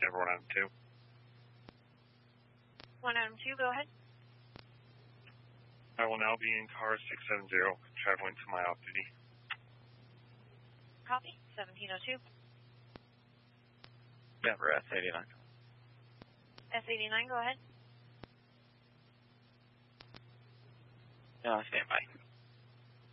Everyone on 2. 1 Adam 2, go ahead. I will now be in car 670, traveling to my off-duty. Copy, 1702. Denver S89. S89, go ahead. Stand by.